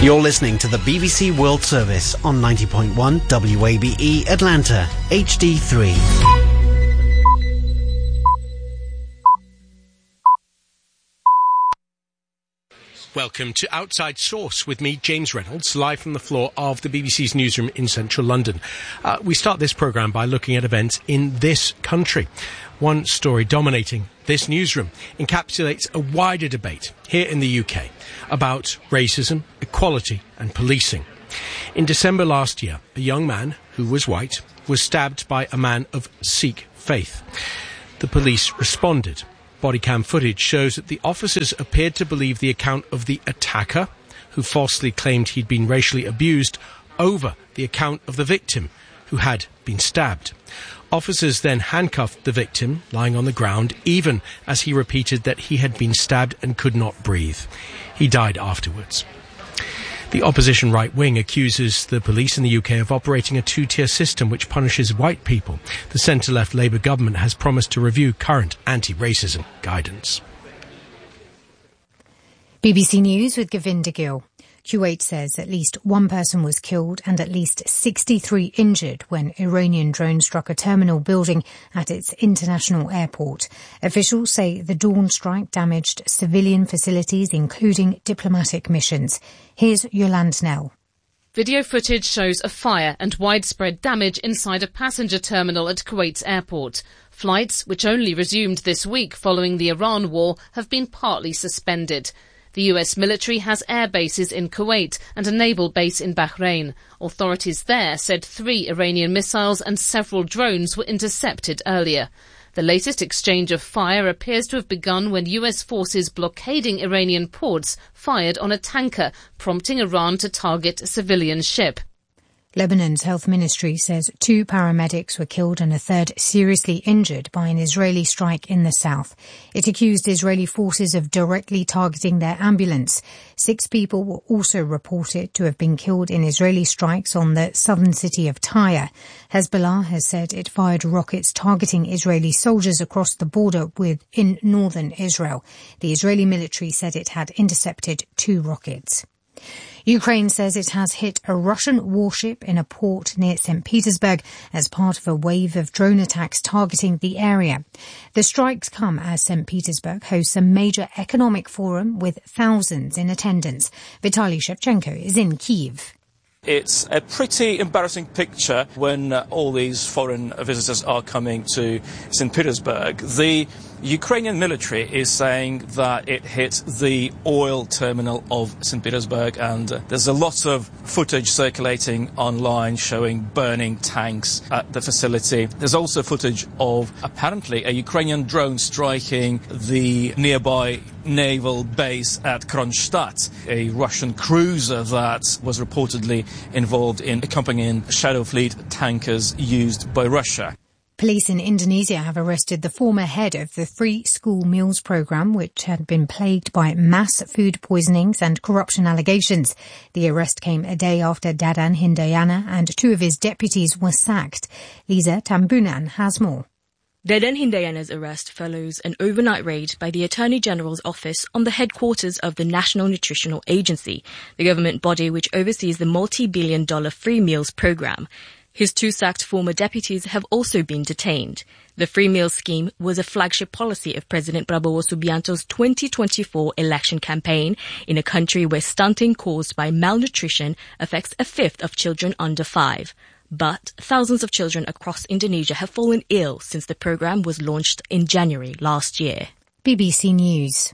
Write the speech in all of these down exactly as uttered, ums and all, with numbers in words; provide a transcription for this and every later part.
You're listening to the B B C World Service on ninety point one W A B E Atlanta, H D three. Welcome to Outside Source with me, James Reynolds, live from the floor of the B B C's newsroom in central London. Uh, we start this programme by looking at events in this country. One story dominating this newsroom encapsulates a wider debate here in the U K about racism, equality and policing. In December last year, a young man who was white was stabbed by a man of Sikh faith. The police responded. Bodycam footage shows that the officers appeared to believe the account of the attacker, who falsely claimed he'd been racially abused, over the account of the victim, who had been stabbed. Officers then handcuffed the victim, lying on the ground, even as he repeated that he had been stabbed and could not breathe. He died afterwards. The opposition right wing accuses the police in the U K of operating a two-tier system which punishes white people. The centre-left Labour government has promised to review current anti-racism guidance. B B C News with Govinda Gill. Kuwait says at least one person was killed and at least sixty-three injured when Iranian drone struck a terminal building at its international airport. Officials say the dawn strike damaged civilian facilities, including diplomatic missions. Here's Yolande Nell. Video footage shows a fire and widespread damage inside a passenger terminal at Kuwait's airport. Flights, which only resumed this week following the Iran war, have been partly suspended. The U S military has air bases in Kuwait and a naval base in Bahrain. Authorities there said three Iranian missiles and several drones were intercepted earlier. The latest exchange of fire appears to have begun when U S forces blockading Iranian ports fired on a tanker, prompting Iran to target a civilian ship. Lebanon's health ministry says two paramedics were killed and a third seriously injured by an Israeli strike in the south. It accused Israeli forces of directly targeting their ambulance. Six people were also reported to have been killed in Israeli strikes on the southern city of Tyre. Hezbollah has said it fired rockets targeting Israeli soldiers across the border with in northern Israel. The Israeli military said it had intercepted two rockets. Ukraine says it has hit a Russian warship in a port near Saint Petersburg as part of a wave of drone attacks targeting the area. The strikes come as Saint Petersburg hosts a major economic forum with thousands in attendance. Vitaly Shevchenko is in Kyiv. It's a pretty embarrassing picture when uh, all these foreign visitors are coming to Saint Petersburg. The Ukrainian military is saying that it hit the oil terminal of Saint Petersburg, and uh, there's a lot of footage circulating online showing burning tanks at the facility. There's also footage of apparently a Ukrainian drone striking the nearby naval base at Kronstadt, a Russian cruiser that was reportedly involved in accompanying Shadow Fleet tankers used by Russia. Police in Indonesia have arrested the former head of the free school meals programme, which had been plagued by mass food poisonings and corruption allegations. The arrest came a day after Dadan Hindayana and two of his deputies were sacked. Lisa Tambunan has more. Dadan Hindayana's arrest follows an overnight raid by the Attorney General's office on the headquarters of the National Nutritional Agency, the government body which oversees the multi-billion dollar free meals programme. His two sacked former deputies have also been detained. The free meals scheme was a flagship policy of President Prabowo Subianto's twenty twenty-four election campaign in a country where stunting caused by malnutrition affects a fifth of children under five. But thousands of children across Indonesia have fallen ill since the programme was launched in January last year. B B C News.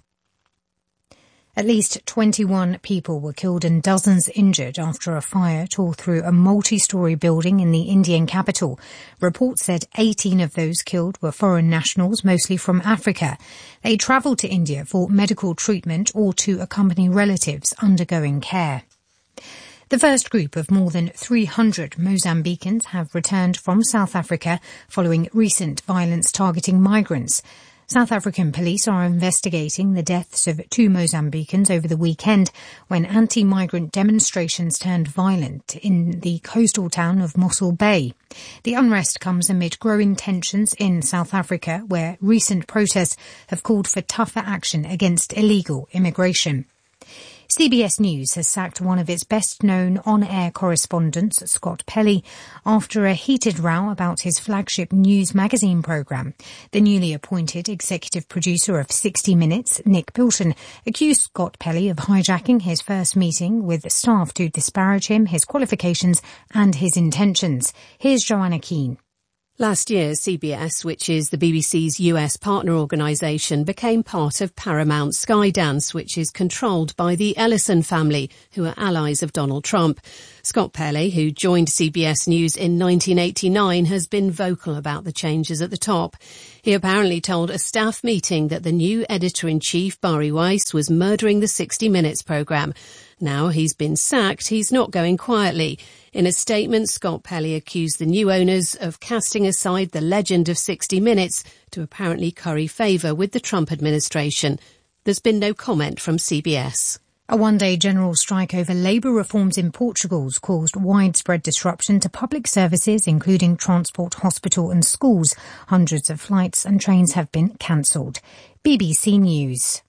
At least twenty-one people were killed and dozens injured after a fire tore through a multi-storey building in the Indian capital. Reports said eighteen of those killed were foreign nationals, mostly from Africa. They travelled to India for medical treatment or to accompany relatives undergoing care. The first group of more than three hundred Mozambicans have returned from South Africa following recent violence targeting migrants. South African police are investigating the deaths of two Mozambicans over the weekend when anti-migrant demonstrations turned violent in the coastal town of Mossel Bay. The unrest comes amid growing tensions in South Africa, where recent protests have called for tougher action against illegal immigration. C B S News has sacked one of its best-known on-air correspondents, Scott Pelley, after a heated row about his flagship news magazine programme. The newly appointed executive producer of sixty minutes, Nick Bilton, accused Scott Pelley of hijacking his first meeting with staff to disparage him, his qualifications and his intentions. Here's Joanna Keane. Last year, C B S, which is the B B C's U S partner organisation, became part of Paramount Skydance, which is controlled by the Ellison family, who are allies of Donald Trump. Scott Pelley, who joined C B S News in nineteen eighty-nine, has been vocal about the changes at the top. He apparently told a staff meeting that the new editor-in-chief, Bari Weiss, was murdering the sixty minutes programme. Now he's been sacked, he's not going quietly. In a statement, Scott Pelley accused the new owners of casting aside the legend of sixty minutes to apparently curry favour with the Trump administration. There's been no comment from C B S. A one-day general strike over labour reforms in Portugal's caused widespread disruption to public services, including transport, hospital and schools. Hundreds of flights and trains have been cancelled. B B C News.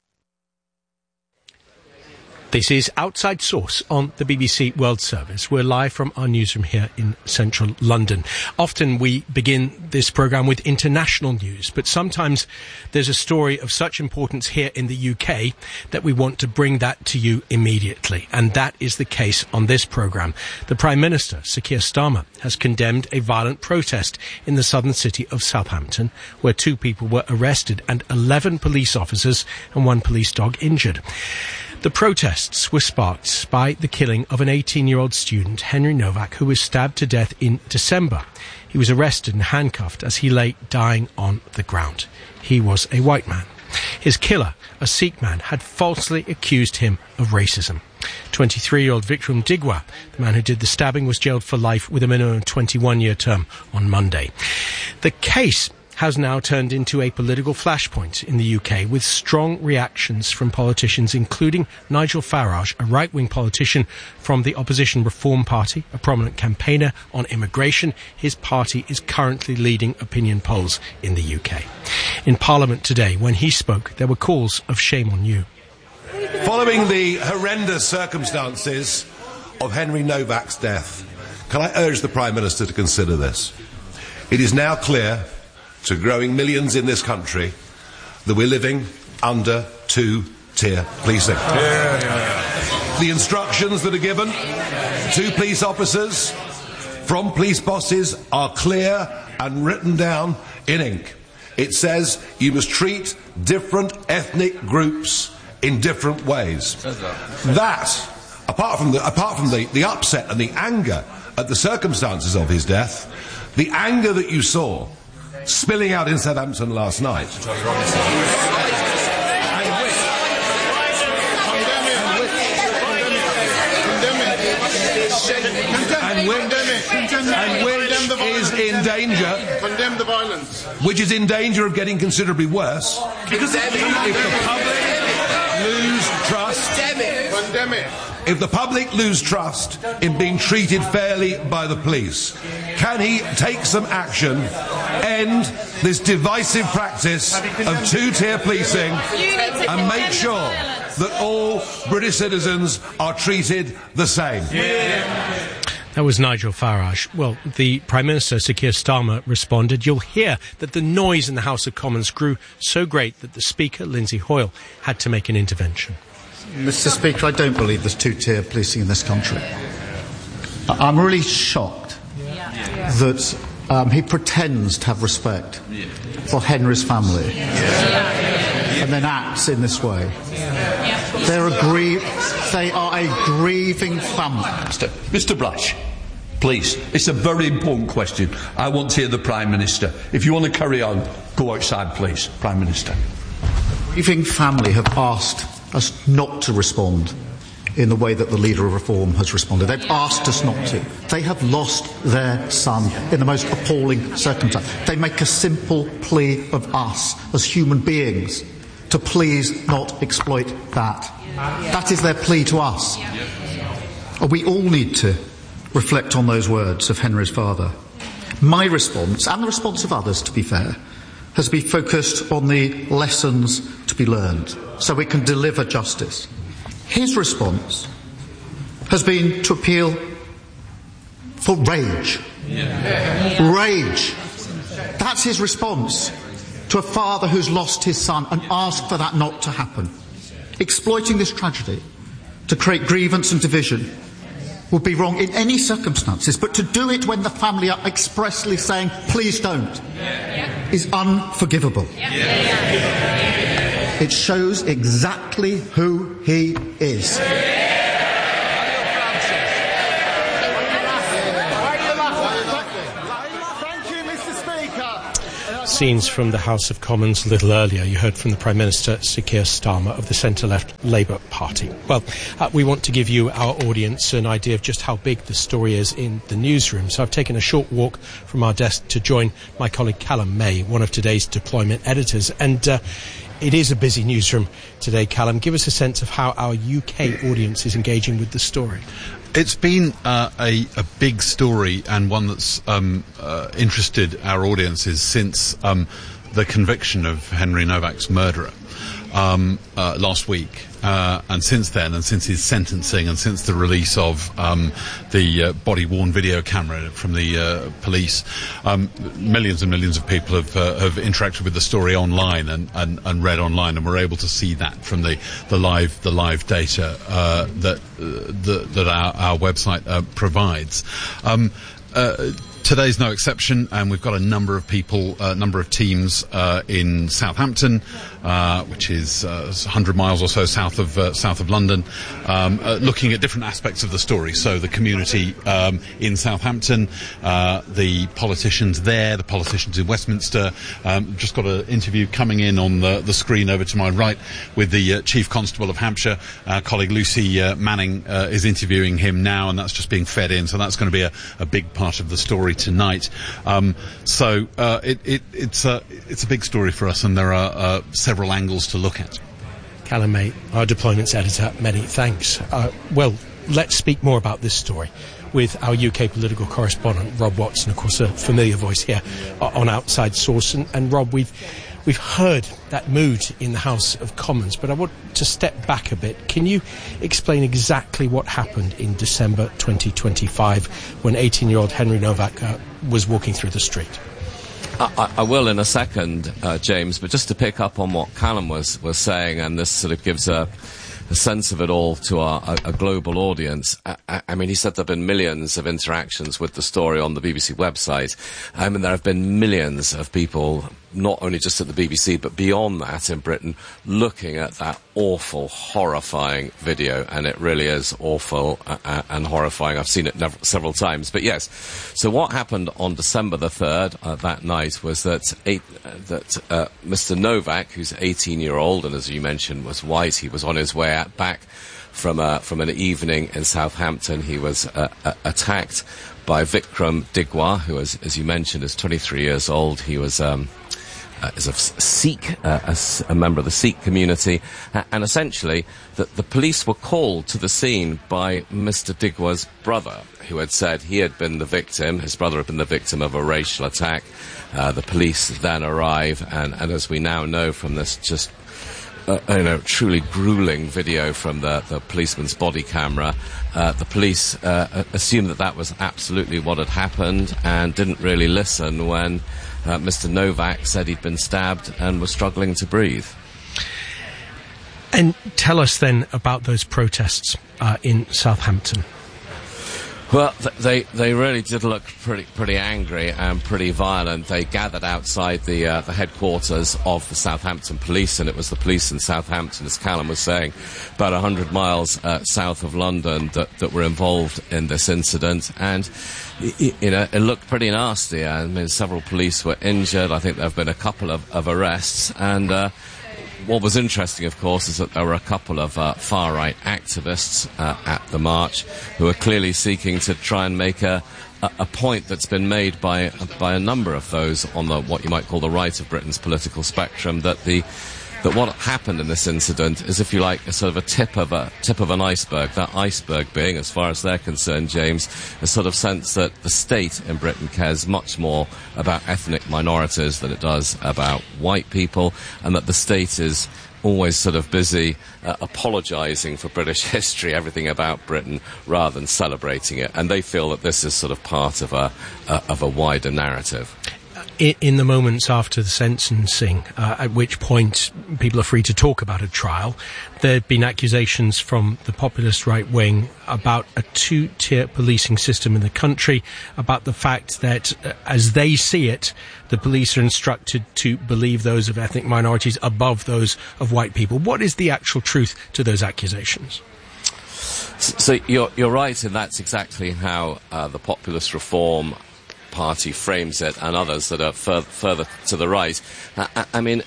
This is Outside Source on the B B C World Service. We're live from our newsroom here in central London. Often we begin this programme with international news, but sometimes there's a story of such importance here in the U K that we want to bring that to you immediately. And that is the case on this programme. The Prime Minister, Sir Keir Starmer, has condemned a violent protest in the southern city of Southampton, where two people were arrested and eleven police officers and one police dog injured. The protests were sparked by the killing of an eighteen-year-old student, Henry Novak, who was stabbed to death in December. He was arrested and handcuffed as he lay dying on the ground. He was a white man. His killer, a Sikh man, had falsely accused him of racism. twenty-three-year-old Vikram Digwa, the man who did the stabbing, was jailed for life with a minimum twenty-one-year term on Monday. The case has now turned into a political flashpoint in the U K, with strong reactions from politicians, including Nigel Farage, a right-wing politician from the opposition Reform Party, a prominent campaigner on immigration. His party is currently leading opinion polls in the U K. In Parliament today, when he spoke, there were calls of shame on you. Following the horrendous circumstances of Henry Novak's death, can I urge the Prime Minister to consider this? It is now clear to growing millions in this country that we're living under two-tier policing. Yeah, yeah, yeah. The instructions that are given to police officers from police bosses are clear and written down in ink. It says you must treat different ethnic groups in different ways. That, apart from the, apart from the, the upset and the anger at the circumstances of his death, the anger that you saw spilling out in Southampton last night. And which, and which is in danger, condemn the violence, which is in danger of getting considerably worse, because if the public lose trust, condemn it. If the public lose trust in being treated fairly by the police, can he take some action, end this divisive practice of two-tier policing, and make sure that all British citizens are treated the same? Yeah. That was Nigel Farage. Well, the Prime Minister, Sir Keir Starmer, responded. You'll hear that the noise in the House of Commons grew so great that the Speaker, Lindsay Hoyle, had to make an intervention. Mister Speaker, I don't believe there's two-tier policing in this country. I'm really shocked that um, he pretends to have respect for Henry's family and then acts in this way. They're a grie- they are a grieving family. Mister Mister Blash, please. It's a very important question. I want to hear the Prime Minister. If you want to carry on, go outside, please, Prime Minister. The grieving family have asked us not to respond in the way that the Leader of Reform has responded. They've asked us not to. They have lost their son in the most appalling circumstance. They make a simple plea of us as human beings to please not exploit that. That is their plea to us. We all need to reflect on those words of Henry's father. My response, and the response of others, to be fair, has been focused on the lessons to be learned so we can deliver justice. His response has been to appeal for rage. Yeah. Rage. That's his response to a father who's lost his son and asked for that not to happen. Exploiting this tragedy to create grievance and division would be wrong in any circumstances, but to do it when the family are expressly saying, please don't, yeah. is unforgivable. Yeah. It shows exactly who he is. Scenes from the House of Commons a little earlier. You heard from the Prime Minister, Sir Keir Starmer, of the centre-left Labour Party. Well, uh, we want to give you, our audience, an idea of just how big the story is in the newsroom. So I've taken a short walk from our desk to join my colleague Callum May, one of today's deployment editors. And uh, it is a busy newsroom today, Callum. Give us a sense of how our U K audience is engaging with the story. It's been uh, a, a big story, and one that's um, uh, interested our audiences since um, the conviction of Henry Novak's murderer um, uh, last week. Uh, and since then, and since his sentencing, and since the release of um, the uh, body-worn video camera from the uh, police, um, millions and millions of people have uh, have interacted with the story online and, and, and read online, and we're able to see that from the, the live the live data uh, that uh, the, that our, our website uh, provides. Um, uh, Today's no exception, and we've got a number of people, a uh, number of teams uh, in Southampton, uh, which is uh, one hundred miles or so south of uh, south of London, um, uh, looking at different aspects of the story. So the community um, in Southampton, uh, the politicians there, the politicians in Westminster. Um, just got an interview coming in on the, the screen over to my right with the uh, Chief Constable of Hampshire. Our colleague Lucy uh, Manning uh, is interviewing him now, and that's just being fed in. So that's going to be a, a big part of the story tonight. Um, so uh, it, it, it's, a, it's a big story for us, and there are uh, several angles to look at. Callum May, our deployments editor, many thanks. Uh, well, let's speak more about this story with our U K political correspondent, Rob Watson, of course a familiar voice here uh, on Outside Source. And, and Rob, we've We've heard that mood in the House of Commons, but I want to step back a bit. Can you explain exactly what happened in December twenty twenty-five when eighteen-year-old Henry Novak uh, was walking through the street? I, I will in a second, uh, James, but just to pick up on what Callum was, was saying, and this sort of gives a, a sense of it all to our, a, a global audience. I, I mean, he said there have been millions of interactions with the story on the B B C website. I mean, there have been millions of people, not only just at the B B C, but beyond that in Britain, looking at that awful, horrifying video, and it really is awful uh, and horrifying. I've seen it nev- several times. But yes, so what happened on December the third, uh, that night, was that eight, uh, that uh, Mister Novak, who's eighteen-year-old, and as you mentioned, was white, he was on his way out, back from, uh, from an evening in Southampton. He was uh, uh, attacked by Vikram Digwa, who, as, as you mentioned, is twenty-three years old. He was... Um, Uh, is a Sikh, uh, a, a member of the Sikh community, uh, and essentially the, the police were called to the scene by Mister Digwa's brother, who had said he had been the victim, his brother had been the victim of a racial attack. Uh, the police then arrive, and, and as we now know from this just Uh, you know, truly grueling video from the, the policeman's body camera, uh, the police uh, assumed that that was absolutely what had happened and didn't really listen when uh, Mister Novak said he'd been stabbed and was struggling to breathe. And tell us then about those protests uh, in Southampton. Well, th- they they really did look pretty pretty angry and pretty violent. They gathered outside the uh, the headquarters of the Southampton police, and it was the police in Southampton, as Callum was saying, about one hundred miles uh, south of London, that, that were involved in this incident. And y- you know, it looked pretty nasty. I mean, several police were injured. I think there have been a couple of, of arrests, and uh, what was interesting, of course, is that there were a couple of uh, far-right activists uh, at the march who are clearly seeking to try and make a, a, a point that's been made by by a number of those on the what you might call the right of Britain's political spectrum, that the that what happened in this incident is, if you like, a sort of a tip of a tip of an iceberg. That iceberg being, as far as they're concerned, James, a sort of sense that the state in Britain cares much more about ethnic minorities than it does about white people, and that the state is always sort of busy uh, apologising for British history, everything about Britain, rather than celebrating it. And they feel that this is sort of part of a uh, of a wider narrative. In, in the moments after the sentencing, uh, at which point people are free to talk about a trial, there have been accusations from the populist right wing about a two-tier policing system in the country, about the fact that, uh, as they see it, the police are instructed to believe those of ethnic minorities above those of white people. What is the actual truth to those accusations? So you're, you're right, and that's exactly how uh, the populist reform party frames it, and others that are fur- further to the right. I, I mean,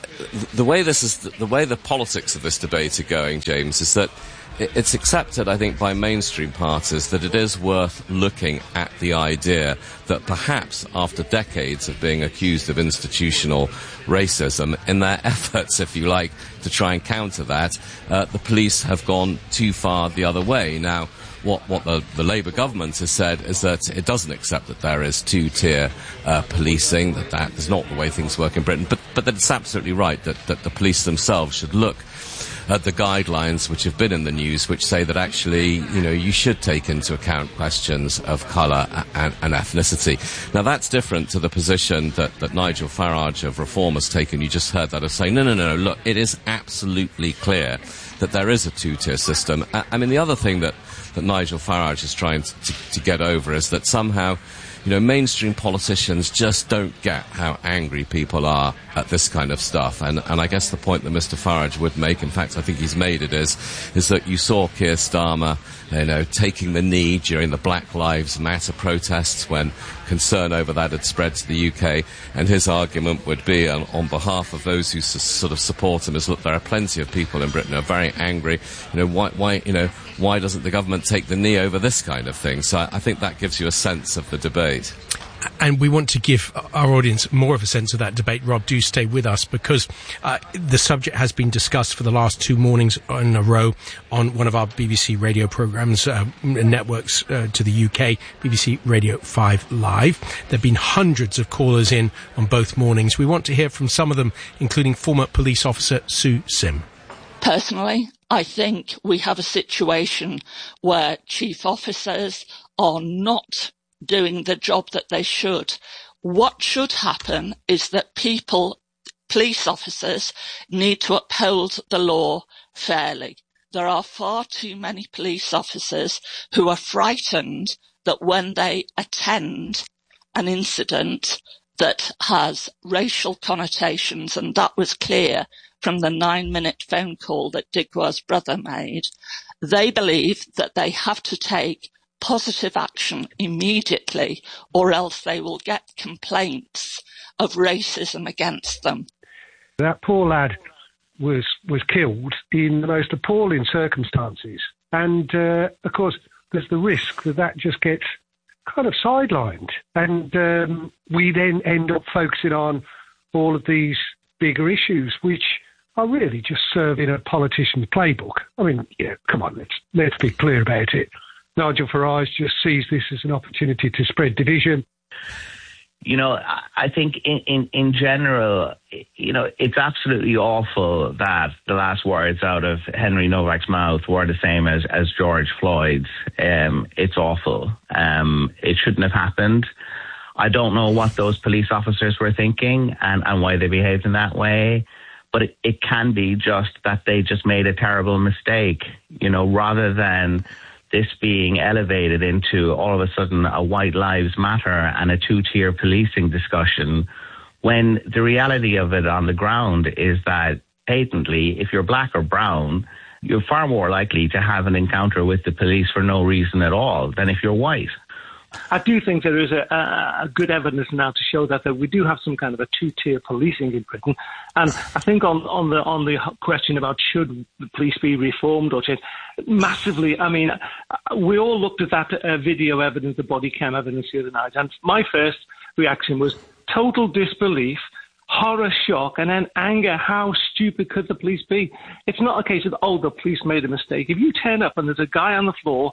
the way this is, the way the politics of this debate are going, James, is that it's accepted, I think, by mainstream parties that it is worth looking at the idea that perhaps after decades of being accused of institutional racism, in their efforts, if you like, to try and counter that, uh, the police have gone too far the other way. Now, What, what the, the Labour government has said is that it doesn't accept that there is two-tier uh, policing, that that is not the way things work in Britain, but, but that it's absolutely right that, that the police themselves should look at the guidelines which have been in the news, which say that actually, you know, you should take into account questions of colour and, and ethnicity. Now, that's different to the position that, that Nigel Farage of Reform has taken. You just heard that, of saying, no, no, no, look, it is absolutely clear that there is a two-tier system. I, I mean, the other thing that that Nigel Farage is trying to, to, to get over is that somehow, you know, mainstream politicians just don't get how angry people are at this kind of stuff. And, and I guess the point that Mister Farage would make, in fact, I think he's made it, is, is that you saw Keir Starmer, you know, taking the knee during the Black Lives Matter protests when concern over that had spread to the U K, and his argument would be on, on behalf of those who s- sort of support him is, look, there are plenty of people in Britain who are very angry. You know, why, why, you know, why doesn't the government take the knee over this kind of thing? So I, I think that gives you a sense of the debate. And we want to give our audience more of a sense of that debate. Rob, do stay with us, because uh, the subject has been discussed for the last two mornings in a row on one of our B B C radio programmes, uh, networks uh, to the U K, B B C Radio five Live. There have been hundreds of callers in on both mornings. We want to hear from some of them, including former police officer Sue Sim. Personally, I think we have a situation where chief officers are not doing the job that they should. What should happen is that people, police officers, need to uphold the law fairly. There are far too many police officers who are frightened that when they attend an incident that has racial connotations, and that was clear from the nine-minute phone call that Digwa's brother made, they believe that they have to take positive action immediately, or else they will get complaints of racism against them. That poor lad was was killed in the most appalling circumstances, and uh, of course there's the risk that that just gets kind of sidelined, and um, we then end up focusing on all of these bigger issues, which are really just serving a politician's playbook. I mean, yeah, come on, let's let's be clear about it. Nigel Farage just sees this as an opportunity to spread division. You know, I think in, in, in general, you know, it's absolutely awful that the last words out of Henry Novak's mouth were the same as, as George Floyd's. Um, it's awful. Um, it shouldn't have happened. I don't know what those police officers were thinking and, and why they behaved in that way. But it, it can be just that they just made a terrible mistake, you know, rather than this being elevated into all of a sudden a white lives matter and a two-tier policing discussion, when the reality of it on the ground is that patently, if you're black or brown, you're far more likely to have an encounter with the police for no reason at all than if you're white. I do think there is a, a, a good evidence now to show that, that we do have some kind of a two-tier policing in Britain. And I think on, on the on the question about should the police be reformed or changed, massively, I mean, we all looked at that uh, video evidence, the body cam evidence the other night, and my first reaction was total disbelief, horror, shock, and then anger. How stupid could the police be? It's not a case of, oh, the police made a mistake. If you turn up and there's a guy on the floor,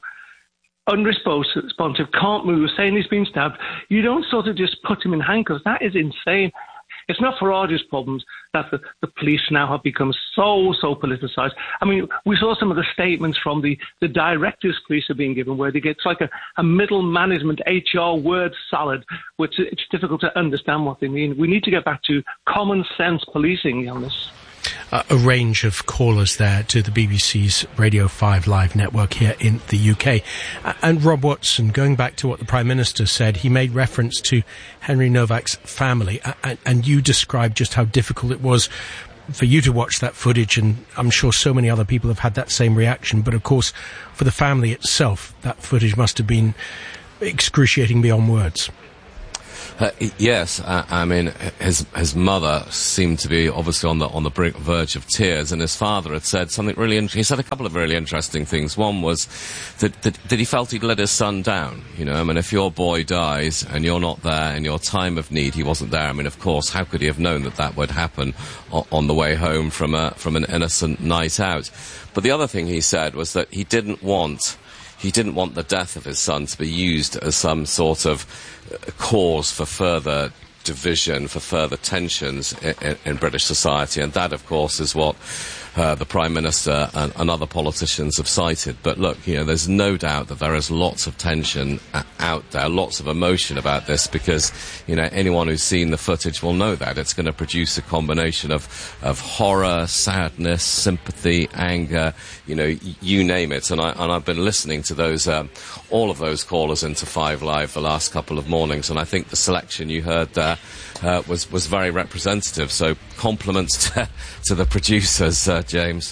unresponsive, can't move, saying he's been stabbed, you don't sort of just put him in handcuffs. That is insane. It's not Farage's problems that the, the police now have become so, so politicised. I mean, we saw some of the statements from the, the directives police are being given where they get, it's like a, a middle management H R word salad, which it's difficult to understand what they mean. We need to get back to common sense policing on this. Uh, a range of callers there to the B B C's Radio five Live network here in the U K. Uh, and Rob Watson, going back to what the Prime Minister said, he made reference to Henry Novak's family, uh, and, and you described just how difficult it was for you to watch that footage, and I'm sure so many other people have had that same reaction. But of course, for the family itself, that footage must have been excruciating beyond words. Uh, yes, uh, I mean, his his mother seemed to be obviously on the on the brink, verge of tears, and his father had said something really interesting. He said a couple of really interesting things. One was that, that that he felt he'd let his son down. You know, I mean, if your boy dies and you're not there in your time of need, he wasn't there. I mean, of course, how could he have known that that would happen on, on the way home from a from an innocent night out? But the other thing he said was that he didn't want. He didn't want the death of his son to be used as some sort of cause for further division, for further tensions in, in, in British society. And that, of course, is what uh, the Prime Minister and, and other politicians have cited. But look, you know, there's no doubt that there is lots of tension uh, out there, lots of emotion about this, because, you know, anyone who's seen the footage will know that. It's going to produce a combination of, of horror, sadness, sympathy, anger, you know, y- you name it. And, I, and I've been listening to those, um, all of those callers into Five Live the last couple of mornings, and I think the selection you heard there uh, was, was very representative. So compliments to, to the producers, uh, James.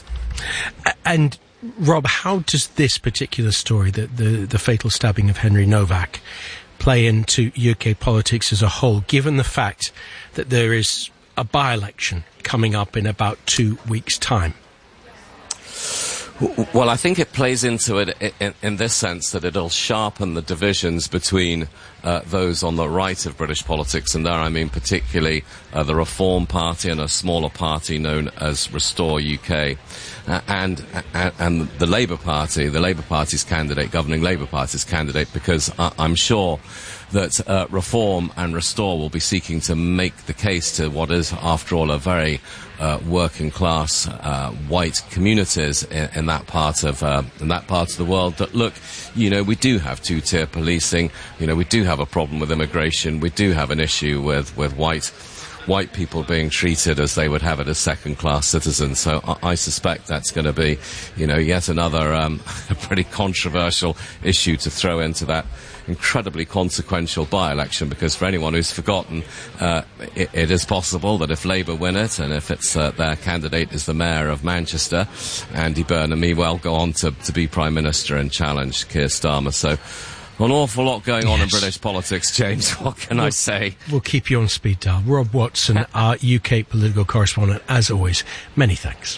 And Rob, how does this particular story, the, the, the fatal stabbing of Henry Novak, play into U K politics as a whole, given the fact that there is a by-election coming up in about two weeks' time? Well, I think it plays into it in, in this sense that it'll sharpen the divisions between uh, those on the right of British politics, and there I mean particularly uh, the Reform Party and a smaller party known as Restore U K, uh, and, and and the Labour Party, the Labour Party's candidate, governing Labour Party's candidate, because I, I'm sure that uh, Reform and Restore will be seeking to make the case to what is, after all, a very uh, working-class uh, white communities in, in that part of uh, in that part of the world. That look, you know, we do have two-tier policing. You know, we do have a problem with immigration. We do have an issue with with white. white people being treated as they would have it as second-class citizens. So I, I suspect that's going to be, you know, yet another um, pretty controversial issue to throw into that incredibly consequential by-election, because for anyone who's forgotten, uh, it, it is possible that if Labour win it, and if it's uh, their candidate is the Mayor of Manchester, Andy Burnham, he will go on to, to be Prime Minister and challenge Keir Starmer. So an awful lot going on yes. in British politics, James. What can we'll, I say? We'll keep you on speed dial. Rob Watson, our U K political correspondent, as always. Many thanks.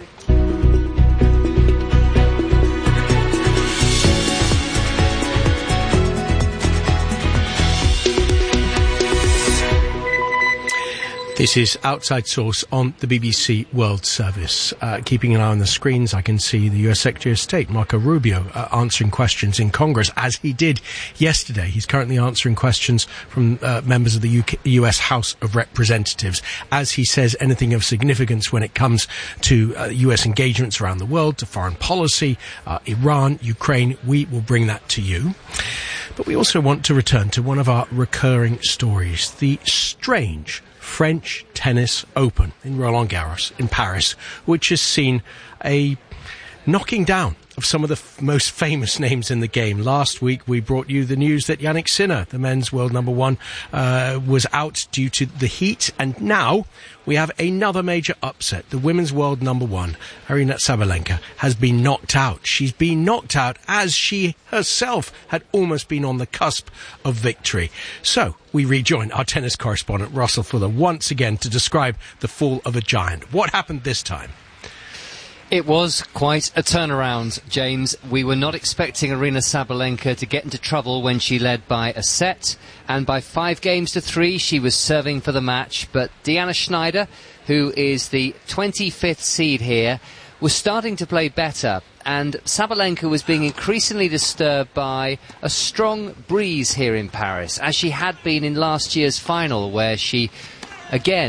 This is Outside Source on the B B C World Service. Uh, keeping an eye on the screens, I can see the U S Secretary of State, Marco Rubio, uh, answering questions in Congress, as he did yesterday. He's currently answering questions from uh, members of the U K, U S House of Representatives, as he says anything of significance when it comes to uh, U S engagements around the world, to foreign policy, uh, Iran, Ukraine. We will bring that to you. But we also want to return to one of our recurring stories, the strange French Tennis Open in Roland Garros in Paris, which has seen a knocking down of some of the f- most famous names in the game. Last week we brought you the news that Yannick Sinner, the men's world number one, uh, was out due to the heat, and now we have another major upset. The women's world number one, Aryna Sabalenka, has been knocked out. She's been knocked out as she herself had almost been on the cusp of victory. So we rejoin our tennis correspondent Russell Fuller once again to describe the fall of a giant. What happened this time? It was quite a turnaround, James. We were not expecting Aryna Sabalenka to get into trouble when she led by a set, and by five games to three she was serving for the match. But Diana Schneider, who is the twenty-fifth seed here, was starting to play better, and Sabalenka was being increasingly disturbed by a strong breeze here in Paris, as she had been in last year's final, where she again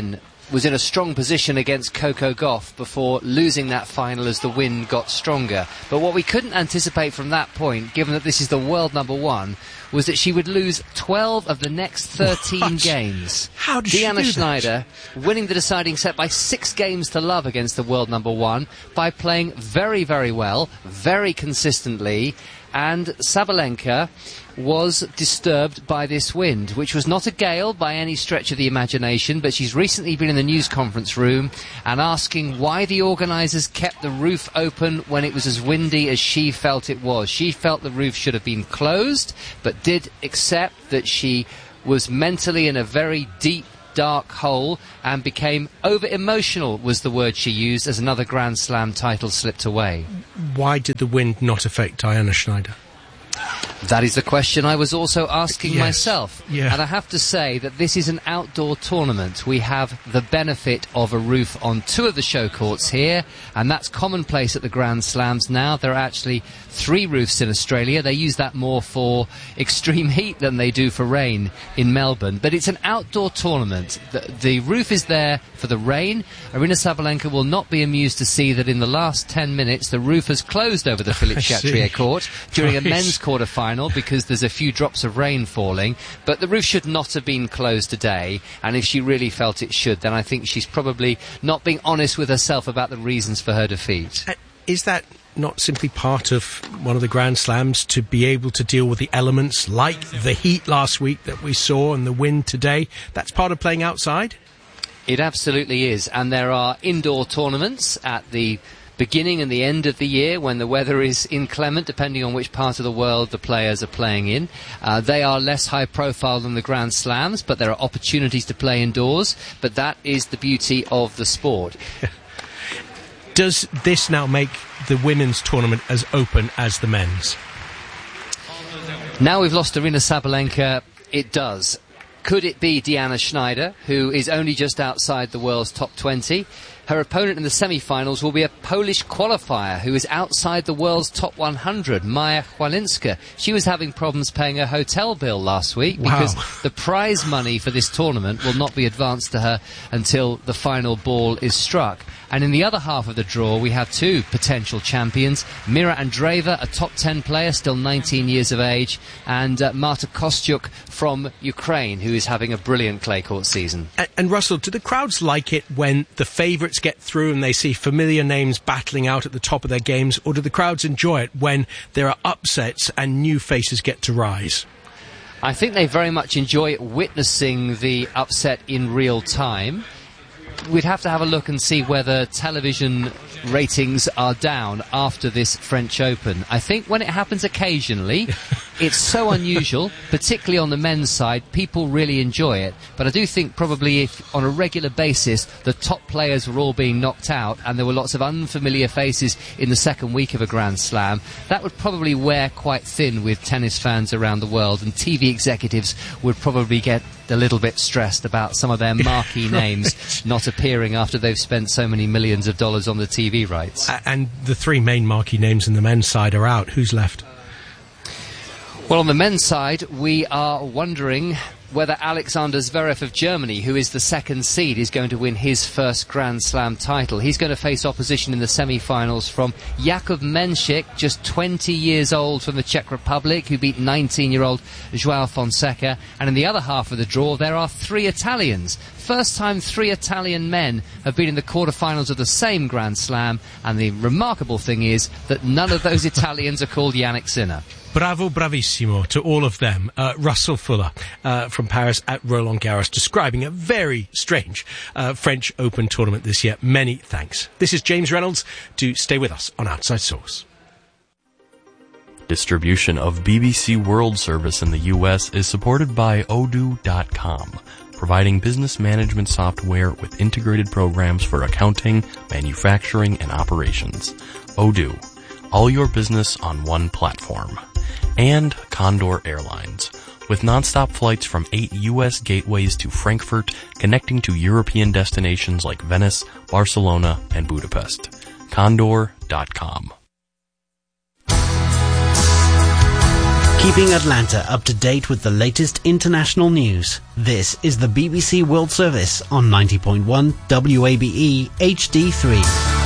was in a strong position against Coco Gauff before losing that final as the wind got stronger. But what we couldn't anticipate from that point, given that this is the world number one, was that she would lose twelve of the next thirteen What? games. How did Deanna she do Schneider winning the deciding set by six games to love against the world number one by playing very, very well, very consistently, and Sabalenka was disturbed by this wind, which was not a gale by any stretch of the imagination, but she's recently been in the news conference room and asking why the organisers kept the roof open when it was as windy as she felt it was. She felt the roof should have been closed, but did accept that she was mentally in a very deep, dark hole and became over-emotional, was the word she used, as another Grand Slam title slipped away. Why did the wind not affect Diana Schneider? That is the question I was also asking Yes. myself. Yeah. And I have to say that this is an outdoor tournament. We have the benefit of a roof on two of the show courts here, and that's commonplace at the Grand Slams now. There are actually three roofs in Australia. They use that more for extreme heat than they do for rain in Melbourne. But it's an outdoor tournament. The, the roof is there for the rain. Aryna Sabalenka will not be amused to see that in the last ten minutes the roof has closed over the Philippe I see. Chatrier court during Right. a men's quarter-final because there's a few drops of rain falling. But the roof should not have been closed today, and if she really felt it should, then I think she's probably not being honest with herself about the reasons for her defeat. Uh, is that not simply part of one of the Grand Slams, to be able to deal with the elements like the heat last week that we saw and the wind today? That's part of playing outside? It absolutely is, and there are indoor tournaments at the beginning and the end of the year when the weather is inclement, depending on which part of the world the players are playing in. Uh, they are less high profile than the Grand Slams, but there are opportunities to play indoors, but that is the beauty of the sport. Does this now make the women's tournament as open as the men's? Now we've lost Aryna Sabalenka, it does. Could it be Deanna Schneider, who is only just outside the world's top twenty? Her opponent in the semi-finals will be a Polish qualifier who is outside the world's top one hundred, Maja Chwalinska. She was having problems paying her hotel bill last week Wow. because the prize money for this tournament will not be advanced to her until the final ball is struck. And in the other half of the draw, we have two potential champions. Mira Andreeva, a top ten player, still nineteen years of age, and uh, Marta Kostyuk from Ukraine, who is having a brilliant clay court season. And, and Russell, do the crowds like it when the favourites get through and they see familiar names battling out at the top of their games, or do the crowds enjoy it when there are upsets and new faces get to rise? I think they very much enjoy witnessing the upset in real time. We'd have to have a look and see whether television ratings are down after this French Open. I think when it happens occasionally, it's so unusual, particularly on the men's side, people really enjoy it. But I do think probably if on a regular basis the top players were all being knocked out and there were lots of unfamiliar faces in the second week of a Grand Slam, that would probably wear quite thin with tennis fans around the world, and T V executives would probably get a little bit stressed about some of their marquee names not appearing after they've spent so many millions of dollars on the T V rights. A- and the three main marquee names in the men's side are out. Who's left? Well, on the men's side, we are wondering whether Alexander Zverev of Germany, who is the second seed, is going to win his first Grand Slam title. He's going to face opposition in the semi-finals from Jakub Menšik, just twenty years old, from the Czech Republic, who beat nineteen-year-old João Fonseca. And in the other half of the draw, there are three Italians. First time three Italian men have been in the quarterfinals of the same Grand Slam, and the remarkable thing is that none of those Italians are called Jannik Sinner. Bravo, bravissimo to all of them. Uh, Russell Fuller uh, from Paris at Roland Garros, describing a very strange uh, French Open tournament this year. Many thanks. This is James Reynolds. Do stay with us on Outside Source. Distribution of B B C World Service in the U S is supported by Odoo dot com, providing business management software with integrated programs for accounting, manufacturing, and operations. Odoo, all your business on one platform. And Condor Airlines, with nonstop flights from eight U S gateways to Frankfurt, connecting to European destinations like Venice, Barcelona, and Budapest. Condor dot com. keeping Atlanta up to date with the latest international news. This is the B B C World Service on ninety point one W A B E H D three.